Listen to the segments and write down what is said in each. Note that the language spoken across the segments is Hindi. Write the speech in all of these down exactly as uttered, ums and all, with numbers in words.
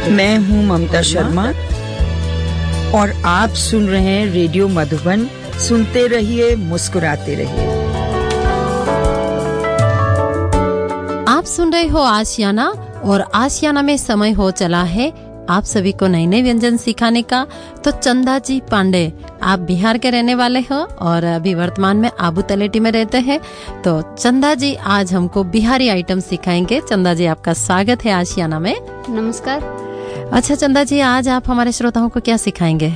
मैं हूँ ममता शर्मा और आप सुन रहे हैं रेडियो मधुबन। सुनते रहिए, मुस्कुराते रहिए। आप सुन रहे हो आशियाना, और आशियाना में समय हो चला है आप सभी को नए नए व्यंजन सिखाने का। तो चंदा जी पांडे, आप बिहार के रहने वाले हो और अभी वर्तमान में आबू तलेटी में रहते हैं। तो चंदा जी आज हमको बिहारी आइटम सिखाएंगे। चंदा जी, आपका स्वागत है आशियाना में। नमस्कार। अच्छा चंदा जी, आज आप हमारे श्रोताओं को क्या सिखाएंगे?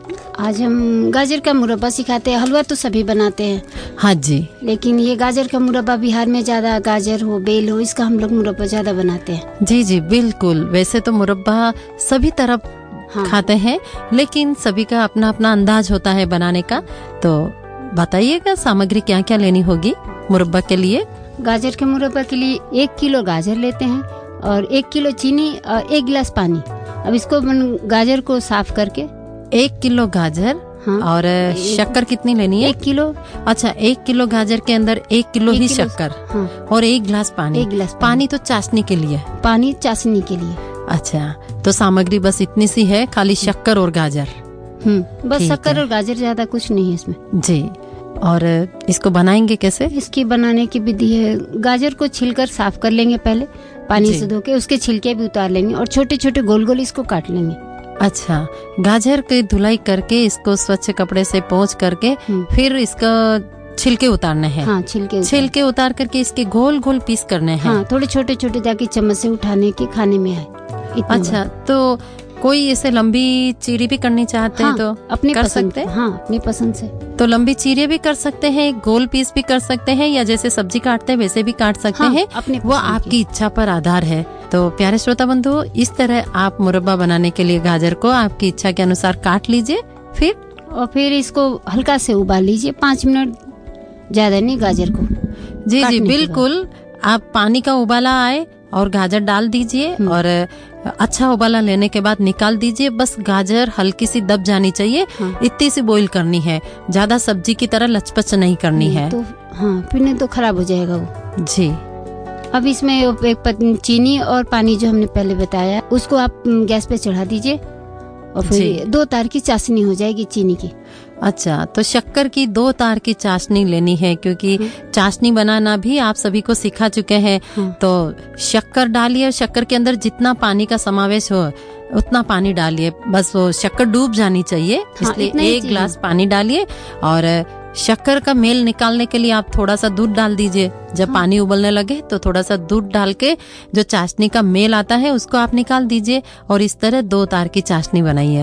आज हम गाजर का मुरब्बा सिखाते हैं। हलवा तो सभी बनाते हैं। हाँ जी। लेकिन ये गाजर का मुरब्बा बिहार में ज्यादा, गाजर हो, बेल हो, इसका हम लोग मुरब्बा ज्यादा बनाते हैं। जी जी बिल्कुल। वैसे तो मुरब्बा सभी तरफ हाँ। खाते हैं, लेकिन सभी का अपना अपना अंदाज होता है बनाने का। तो बताइएगा सामग्री क्या क्या लेनी होगी मुरब्बा के लिए? गाजर के मुरब्बा के लिए एक किलो गाजर लेते हैं और एक किलो चीनी और एक गिलास पानी। अब इसको गाजर को साफ करके, एक किलो गाजर हाँ, और शक्कर कितनी लेनी है? एक किलो। अच्छा, एक किलो गाजर के अंदर एक किलो एक ही शक्कर हाँ, और एक गिलास पानी। एक गिलास पानी, पानी तो चाशनी के लिए। पानी चाशनी के लिए। अच्छा, तो सामग्री बस इतनी सी है, खाली शक्कर और गाजर। हम्म बस शक्कर और गाजर, ज्यादा कुछ नहीं है इसमें। जी। और इसको बनाएंगे कैसे? इसकी बनाने की विधि है, गाजर को छिलकर साफ कर लेंगे पहले पानी से धो के, उसके छिलके भी उतार लेंगे और छोटे छोटे गोल गोल इसको काट लेंगे। अच्छा, गाजर की धुलाई करके इसको स्वच्छ कपड़े से पोंछ करके फिर इसका छिलके उतारने हैं। हाँ, छिलके छिलके उतार करके इसके गोल गोल पीस करने हैं। हाँ, थोड़े छोटे छोटे ताकि चम्मच से उठाने के खाने में आए। अच्छा, तो कोई ऐसे लंबी चीरी भी करनी चाहते हाँ, हैं तो अपनी कर पसंद सकते हैं? हाँ, अपनी पसंद से। तो लंबी चीरे भी कर सकते हैं, गोल पीस भी कर सकते हैं, या जैसे सब्जी काटते हैं वैसे भी काट सकते हाँ, हैं। अपनी वो आपकी इच्छा पर आधार है। तो प्यारे श्रोता बंधु, इस तरह आप मुरब्बा बनाने के लिए गाजर को आपकी इच्छा के अनुसार काट लीजिए। फिर और फिर इसको हल्का से उबाल लीजिए, पाँच मिनट, ज्यादा नहीं, गाजर को। जी जी बिल्कुल। आप पानी का उबाला आए और गाजर डाल दीजिए और अच्छा उबाला लेने के बाद निकाल दीजिए। बस गाजर हल्की सी दब जानी चाहिए। हाँ। इतनी सी बॉईल करनी है, ज्यादा सब्जी की तरह लचपच नहीं करनी नहीं, है तो हाँ, फिर नहीं तो खराब हो जाएगा वो। जी। अब इसमें एक चीनी और पानी जो हमने पहले बताया, उसको आप गैस पे चढ़ा दीजिए और फिर दो तार की चाशनी हो जाएगी चीनी की। अच्छा, तो शक्कर की दो तार की चाशनी लेनी है, क्योंकि चाशनी बनाना भी आप सभी को सिखा चुके हैं। तो शक्कर डालिए और शक्कर के अंदर जितना पानी का समावेश हो उतना पानी डालिए। बस वो शक्कर डूब जानी चाहिए, इसलिए हाँ, एक गिलास पानी डालिए। और शक्कर का मेल निकालने के लिए आप थोड़ा सा दूध डाल दीजिए। जब हाँ। पानी उबलने लगे तो थोड़ा सा दूध डाल के जो चाशनी का मेल आता है उसको आप निकाल दीजिए और इस तरह दो तार की चाशनी बनाइए।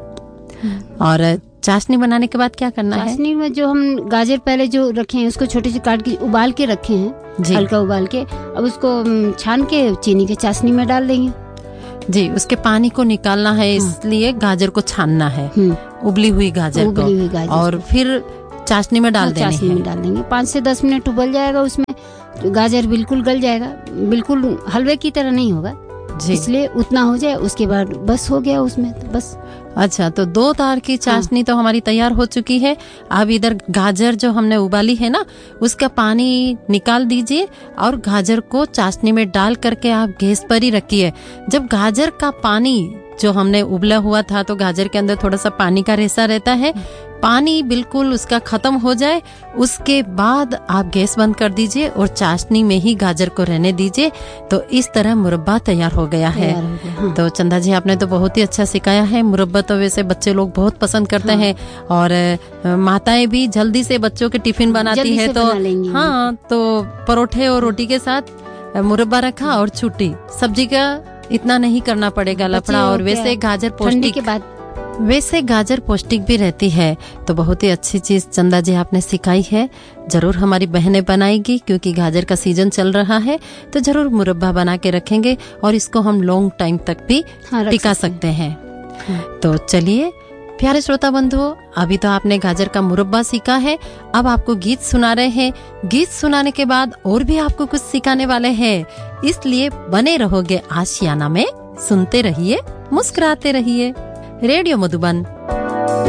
और चाशनी बनाने के बाद क्या करना है? चाशनी में जो हम गाजर पहले जो रखे हैं उसको छोटे से काट के उबाल के रखे हैं, हल्का उबाल के, अब उसको छान के चीनी के चाशनी में डाल देंगे। जी, उसके पानी को निकालना है, इसलिए गाजर को छानना है, उबली हुई गाजर को, हुई गाजर और फिर चाशनी में डाल देंगे। चाशनी में डाल देंगे, पाँच से दस मिनट उबल जाएगा, उसमें गाजर बिल्कुल गल जाएगा, बिल्कुल हलवे की तरह नहीं होगा, इसलिए उतना हो जाए, उसके बाद बस हो गया उसमें, तो बस। अच्छा, तो दो तार की चाशनी हाँ। तो हमारी तैयार हो चुकी है। अब इधर गाजर जो हमने उबाली है ना, उसका पानी निकाल दीजिए और गाजर को चाशनी में डाल करके आप गैस पर ही रखिए। जब गाजर का पानी जो हमने उबला हुआ था, तो गाजर के अंदर थोड़ा सा पानी का रेसा रहता है, पानी बिल्कुल उसका खत्म हो जाए, उसके बाद आप गैस बंद कर दीजिए और चाशनी में ही गाजर को रहने दीजिए। तो इस तरह मुरब्बा तैयार हो गया है। हाँ। तो चंदा जी, आपने तो बहुत ही अच्छा सिखाया है। मुरब्बा तो वैसे बच्चे लोग बहुत पसंद करते हाँ। हैं और माताएं भी जल्दी से बच्चों के टिफिन बनाती है। तो हाँ, तो परोठे और रोटी के साथ मुरब्बा रखा और छुट्टी, सब्जी का इतना नहीं करना पड़ेगा लफड़ा। और वैसे गाजर पौष्टिक के बाद वैसे गाजर पौष्टिक भी रहती है। तो बहुत ही अच्छी चीज चंदा जी आपने सिखाई है। जरूर हमारी बहनें बनाएगी, क्योंकि गाजर का सीजन चल रहा है, तो जरूर मुरब्बा बना के रखेंगे और इसको हम लॉन्ग टाइम तक भी हाँ, टिका सकते हैं। हाँ। तो चलिए प्यारे श्रोता बंधुओं, अभी तो आपने गाजर का मुरब्बा सीखा है, अब आपको गीत सुना रहे हैं। गीत सुनाने के बाद और भी आपको कुछ सिखाने वाले हैं, इसलिए बने रहोगे आशियाना में। सुनते रहिए, मुस्कुराते रहिए। रेडियो मधुबन